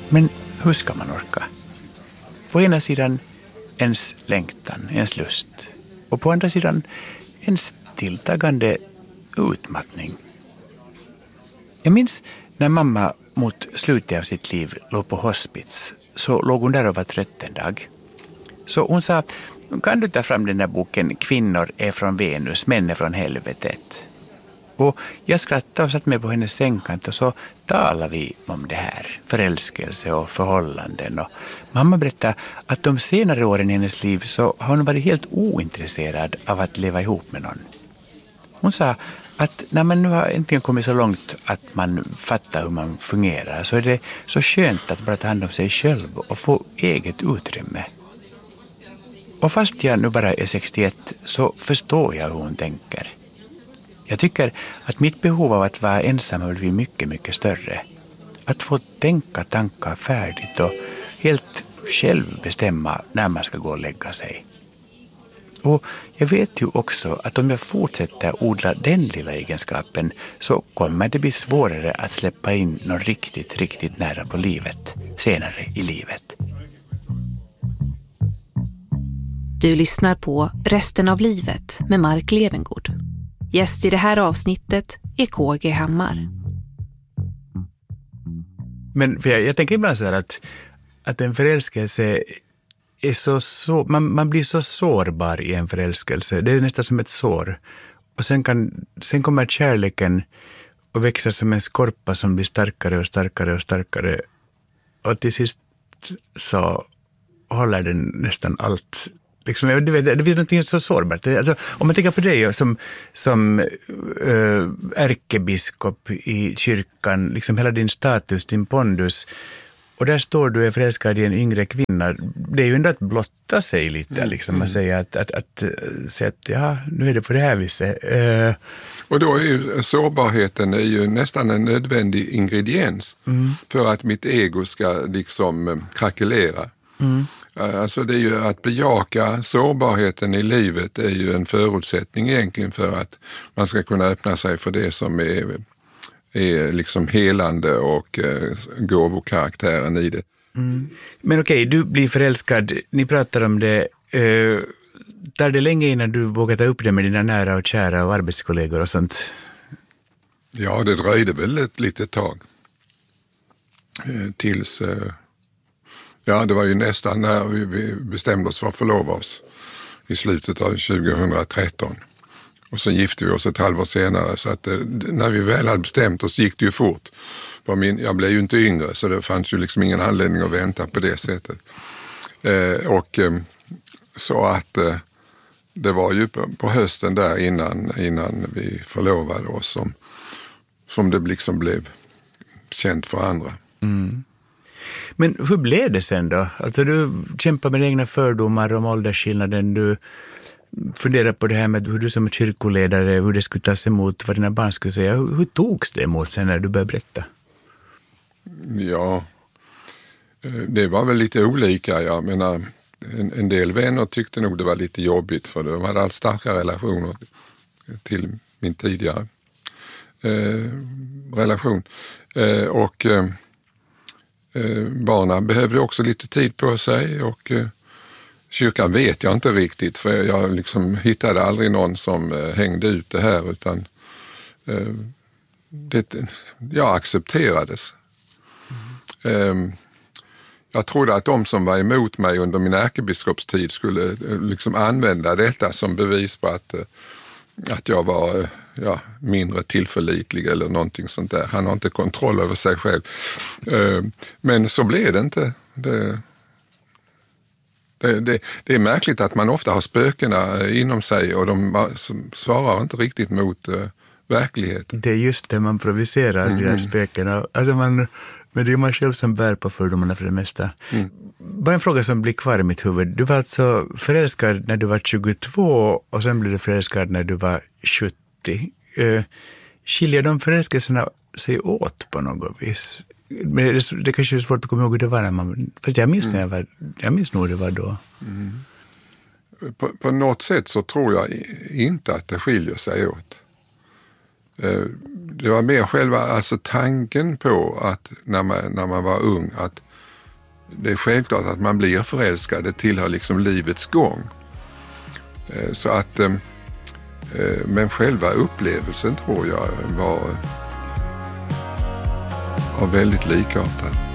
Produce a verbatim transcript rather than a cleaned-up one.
Men hur ska man orka? På ena sidan ens längtan, ens lust. Och på andra sidan ens tilltagande utmattning. Jag minns när mamma mot slutet av sitt liv låg på hospits, så låg hon där och var trött en dag. Så hon sa, kan du ta fram den där boken Kvinnor är från Venus, män är från helvetet? Och jag skrattade och satt mig på hennes sängkant och så talade vi om det här, förälskelse och förhållanden. Och mamma berättade att de senare åren i hennes liv så har hon varit helt ointresserad av att leva ihop med någon. Hon sa att när man nu har äntligen kommit så långt att man fattar hur man fungerar så är det så skönt att bara ta hand om sig själv och få eget utrymme. Och fast jag nu bara är sextioett så förstår jag hur hon tänker. Jag tycker att mitt behov av att vara ensam har blivit mycket, mycket större. Att få tänka tankar färdigt och helt själv bestämma när man ska gå och lägga sig. Och jag vet ju också att om jag fortsätter odla den lilla egenskapen så kommer det bli svårare att släppa in något riktigt, riktigt nära på livet senare i livet. Du lyssnar på Resten av livet med Mark Levengård. Gäst i det här avsnittet är K G Hammar. Men för jag, jag tänker ibland så här att, att en förälskelse är så, så man, man blir så sårbar i en förälskelse. Det är nästan som ett sår. Och sen, kan, sen kommer kärleken och växer som en skorpa som blir starkare och starkare och starkare. Och till sist så håller den nästan allt. Liksom, det, det, det finns något så sårbart. Alltså, om man tänker på dig som, som äh, ärkebiskop i kyrkan, liksom hela din status, din pondus, och där står du är förälskad i en yngre kvinna. Det är ju ändå att blotta sig lite, mm, liksom, mm. att säga att, att, att, att, säga att ja, nu är det på det här viset. Uh. Och då är ju sårbarheten är ju nästan en nödvändig ingrediens mm. för att mitt ego ska liksom krackelera. Mm. Alltså det är ju att bejaka sårbarheten i livet är ju en förutsättning egentligen för att man ska kunna öppna sig för det som är, är liksom helande och eh, gåvokaraktären i det. Mm. Men okej, du blir förälskad, ni pratar om det, eh, tar det länge innan du vågar ta upp det med dina nära och kära och arbetskollegor och sånt? Ja, det dröjde väl ett litet tag eh, tills... Eh, Ja, det var ju nästan när vi bestämde oss för att förlova oss i slutet av tjugohundratretton. Och så gifte vi oss ett halvår senare, så att det, när vi väl hade bestämt oss gick det ju fort. Min, jag blev ju inte yngre så det fanns ju liksom ingen anledning att vänta på det sättet. Eh, och eh, så att eh, det var ju på, på hösten där innan, innan vi förlovade oss som, som det liksom blev känt för andra. Mm. Men hur blev det sen då? Alltså du kämpar med egna fördomar om åldersskillnaden, du funderar på det här med hur du som kyrkoledare, hur det skulle tas emot, vad dina barn skulle säga. Hur, hur togs det emot sen när du började berätta? Ja, det var väl lite olika. Jag menar, en, en del vänner tyckte nog det var lite jobbigt för de hade allt starka relationer till min tidigare eh, relation. Eh, och... Eh, Barnen behövde också lite tid på sig och eh, kyrkan vet jag inte riktigt för jag liksom hittade aldrig någon som eh, hängde ut det här utan eh, det, jag accepterades. Mm. Eh, jag trodde att de som var emot mig under min ärkebiskopstid skulle eh, liksom använda detta som bevis på att eh, att jag var ja, mindre tillförlitlig eller någonting sånt där. Han har inte kontroll över sig själv. Men så blev det inte. Det, det, det, det är märkligt att man ofta har spökena inom sig och de svarar inte riktigt mot verkligheten. Det är just det man provocerar, mm. de där spökena. Alltså man, men det är man själv som bär på fördomarna för det mesta. Mm. Bara en fråga som blir kvar i mitt huvud. Du var alltså förälskad när du var tjugotvå och sen blev du förälskad när du var sjuttio. Uh, skiljer de förälskelserna sig åt på något vis? Men det, det kanske är svårt att komma ihåg hur det var när man... Fast jag minns, mm. när jag, var, jag minns nog det var då. Mm. På, på något sätt så tror jag inte att det skiljer sig åt. Uh, det var mer själva alltså tanken på att när man, när man var ung att det är självklart att man blir förälskad, det tillhör liksom livets gång. Så att, men själva upplevelsen tror jag var, var väldigt likartad.